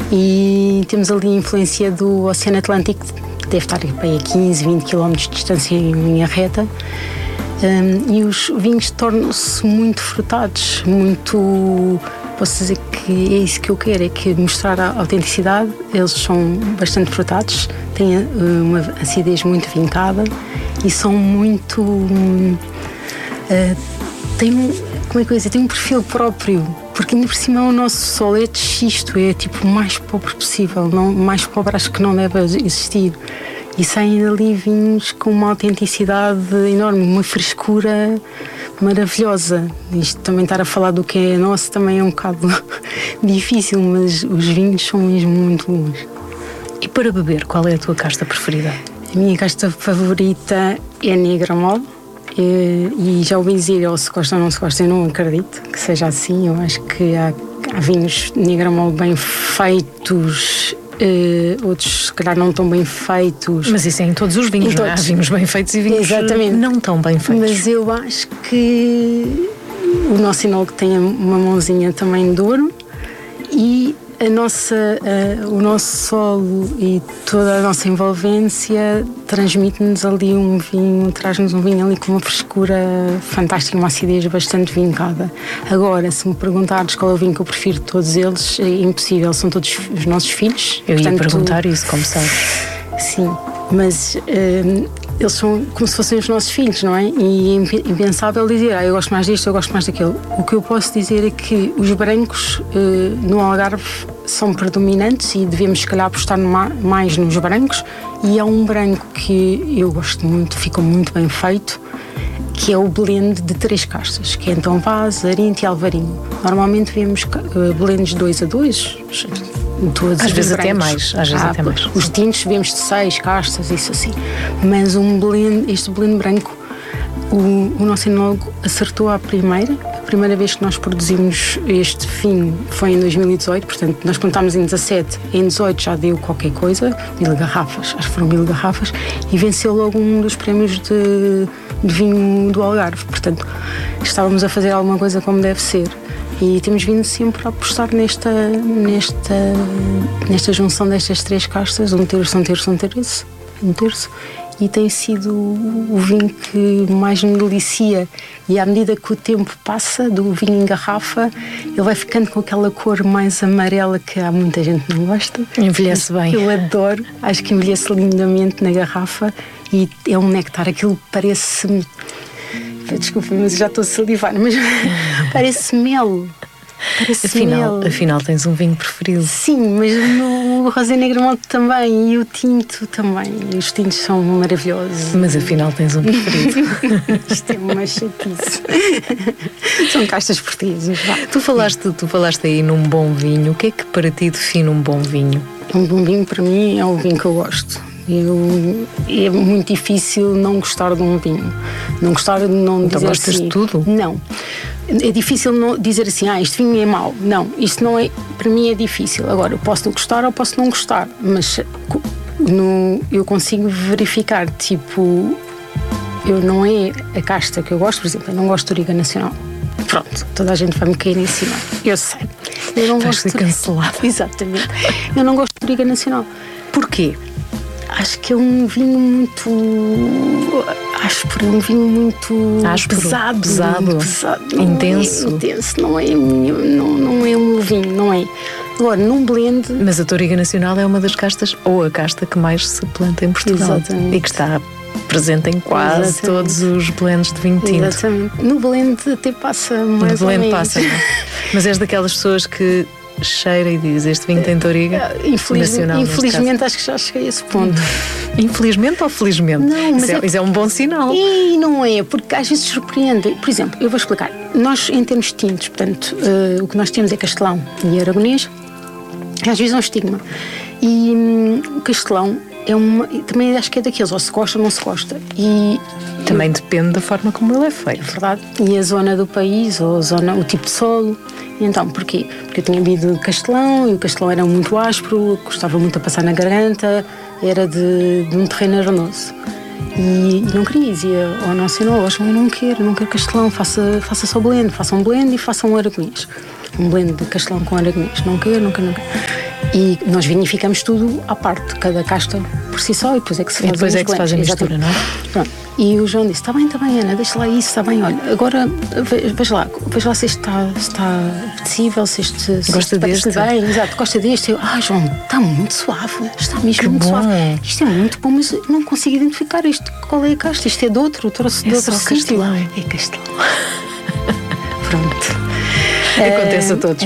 E temos ali a influência do Oceano Atlântico, que deve estar bem a 15, 20 km de distância em linha reta. E os vinhos tornam-se muito frutados, muito... Posso dizer que é isso que eu quero, é que mostrar a autenticidade. Eles são bastante frutados, têm uma acidez muito vincada e são muito... têm, como é que eu ia dizer? Tem um perfil próprio, porque ainda por cima o nosso solo é de xisto, é tipo o mais pobre possível, não, mais pobre acho que não deve existir. E saem dali vinhos com uma autenticidade enorme, uma frescura maravilhosa. Isto também estar a falar do que é nosso também é um bocado difícil, mas os vinhos são mesmo muito bons. E para beber, qual é a tua casta preferida? A minha casta favorita é Negra Mole. E já ouvi dizer, ou se gosta ou não se gosta, eu não acredito que seja assim. Eu acho que há vinhos Negra Mole bem feitos, outros se calhar não tão bem feitos. Mas isso é em todos os vinhos, não é? Há vinhos bem feitos e vinhos não tão bem feitos. Mas eu acho que o nosso enólogo tem uma mãozinha também de ouro e o nosso solo e toda a nossa envolvência transmite-nos ali um vinho, traz-nos um vinho ali com uma frescura fantástica, uma acidez bastante vincada. Agora, se me perguntares qual é o vinho que eu prefiro de todos eles, é impossível, são todos os nossos filhos. Eu ia perguntar isso, como sabes. Sim, mas eles são como se fossem os nossos filhos, não é? E é impensável dizer, eu gosto mais disto, eu gosto mais daquilo. O que eu posso dizer é que os brancos no Algarve são predominantes e devemos, se calhar, apostar mais nos brancos. E há um branco que eu gosto muito, fica muito bem feito, que é o blend de 3 castas, que é então Vaz, Arinto e Alvarinho. Normalmente vemos blends 2 a 2, todos às vezes brancos. Até mais, às vezes até mais. Os tintos vemos de 6 castas, isso assim. Mas este blend branco, o nosso enólogo acertou à primeira. A primeira vez que nós produzimos este vinho foi em 2018, portanto nós plantámos em 17, em 18 já deu qualquer coisa, 1000 garrafas, acho que foram 1000 garrafas, e venceu logo um dos prémios de vinho do Algarve. Portanto, estávamos a fazer alguma coisa como deve ser. E temos vindo sempre a apostar nesta junção destas 3 castas, um terço, e tem sido o vinho que mais me delicia. E à medida que o tempo passa do vinho em garrafa, ele vai ficando com aquela cor mais amarela que há muita gente que não gosta. Envelhece bem. Eu adoro, acho que envelhece lindamente na garrafa e é um néctar, aquilo parece... Desculpa, mas já estou a salivar, mas parece mel. Afinal tens um vinho preferido. Sim, mas o Rosé Negra Mole também, e o tinto também. E os tintos são maravilhosos. Mas afinal tens um preferido. Isto é uma chatice. São castas portuguesas. Tu falaste aí num bom vinho. O que é que para ti define um bom vinho? Um bom vinho para mim é o vinho que eu gosto. É muito difícil não gostar de um vinho. Não gostar de não então dizer gostas assim, de tudo? Não. É difícil não dizer assim, este vinho é mau. Não, isso não é, para mim é difícil. Agora, eu posso gostar ou posso não gostar, mas eu consigo verificar, tipo, eu não é a casta que eu gosto, por exemplo, eu não gosto de Origa Nacional. Pronto, toda a gente vai me cair em cima. Eu sei. Eu não gosto de cancelada. Exatamente. Eu não gosto de Origa Nacional. Porquê? Acho que é um vinho muito áspero, um vinho muito pesado, intenso. Não é um vinho, não é. Agora, num blend... Mas a Origa Nacional é uma das castas, ou a casta que mais se planta em Portugal. Exatamente. E que está presente em quase todos os blends de vinho tinto. Exatamente. No blend até passa mais ou menos. Passa, não? Mas és daquelas pessoas que cheira e diz, este vinho tem Origa Nacional. Infelizmente acho que já cheguei a esse ponto. Infelizmente ou felizmente? Não, mas isso é um bom sinal. E não é, porque às vezes surpreende. Por exemplo, eu vou explicar. Nós, em termos de tintos, portanto, o que nós temos é castelão e aragonês. Às vezes é um estigma. E o castelão também acho que é daqueles, ou se gosta ou não se gosta. E também depende da forma como ele é feito. É verdade. E a zona do país, ou o tipo de solo. E então, porquê? Porque eu tinha bebido de castelão, e o castelão era muito áspero, gostava muito a passar na garganta, era de um terreno arenoso. E não queria, dizia ao nosso enólogo, eu não quero castelão, faça só blend, faça um blend e faça um aragonês. Um blend de castelão com aragonês. Não quero. E nós vinificamos tudo à parte, cada casta por si só, e depois é que se faz, faz a mistura, não é? Pronto. E o João disse: está bem, Ana, deixa lá isso, está bem, olha, agora veja lá se este está apetecível, se este gosta deste bem, exato, gosta deste. Eu, João, está muito suave, está mesmo muito suave. Isto é muito bom, mas não consigo identificar isto. Qual é a casta? Isto é de outro, trouxe de outro sítio. Castelão. É Castelão. Pronto. Acontece a todos.